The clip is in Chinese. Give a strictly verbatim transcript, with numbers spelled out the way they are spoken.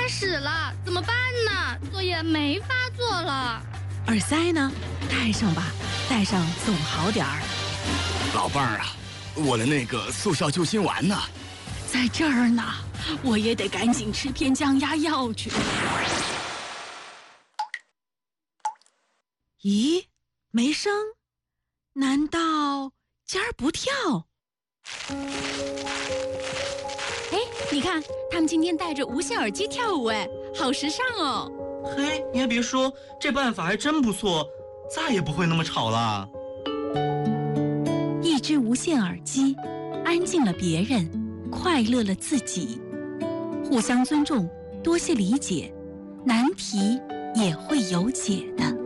屎了，怎么办呢？作业没法做了。 耳塞呢？戴上吧，戴上总好点儿。 老伴儿啊，我的那个速效救心丸呢？ 在这儿呢，我也得赶紧吃片降压药去。咦，没声？难道尖儿不跳？哎，你看，他们今天戴着无线耳机跳舞，哎，好时尚哦！ 嘿，你还别说，这办法还真不错，再也不会那么吵了。 一只无线耳机，安静了别人，快乐了自己。互相尊重，多些理解，难题也会有解的。